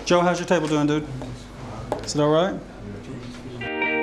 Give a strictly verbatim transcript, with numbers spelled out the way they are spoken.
Joe, how's your table doing, dude? Is it all right?